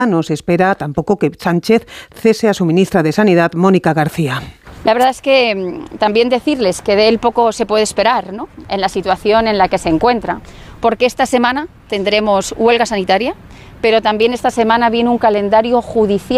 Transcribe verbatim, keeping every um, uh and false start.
No se espera tampoco que Sánchez cese a su ministra de Sanidad, Mónica García. La verdad es que también decirles que de él poco se puede esperar, ¿no?, en la situación en la que se encuentra, porque esta semana tendremos huelga sanitaria, pero también esta semana viene un calendario judicial